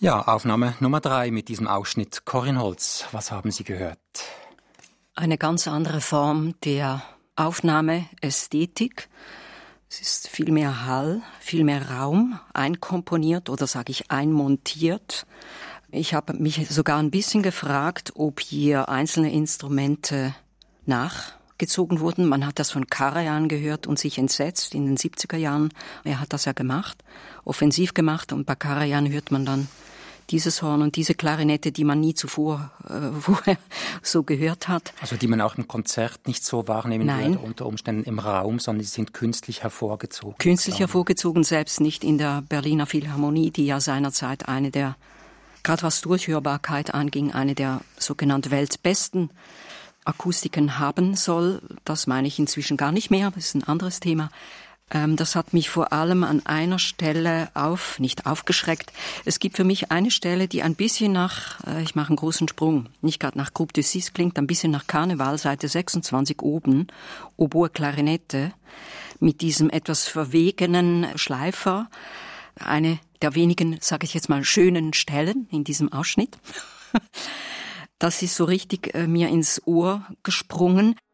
Ja, Aufnahme Nummer 3 mit diesem Ausschnitt. Corinne Holz, was haben Sie gehört? Eine ganz andere Form der Aufnahmeästhetik. Es ist viel mehr Hall, viel mehr Raum einkomponiert oder sage ich einmontiert. Ich habe mich sogar ein bisschen gefragt, ob hier einzelne Instrumente nachgezogen wurden. Man hat das von Karajan gehört und sich entsetzt in den 70er Jahren. Er hat das ja gemacht, offensiv gemacht, und bei Karajan hört man dann dieses Horn und diese Klarinette, die man nie zuvor vorher so gehört hat. Also die man auch im Konzert nicht so wahrnehmen würde, unter Umständen im Raum, sondern sie sind künstlich hervorgezogen. Künstlich hervorgezogen, selbst nicht in der Berliner Philharmonie, die ja seinerzeit eine der, gerade was Durchhörbarkeit anging, eine der sogenannten weltbesten Akustiken haben soll. Das meine ich inzwischen gar nicht mehr, das ist ein anderes Thema. Das hat mich vor allem an einer Stelle nicht aufgeschreckt. Es gibt für mich eine Stelle, die ein bisschen ich mache einen großen Sprung, nicht gerade nach Groupe de Six klingt, ein bisschen nach Karneval, Seite 26 oben, Oboe Klarinette, mit diesem etwas verwegenen Schleifer. Eine der wenigen, sage ich jetzt mal, schönen Stellen in diesem Ausschnitt. Das ist so richtig mir ins Ohr gesprungen.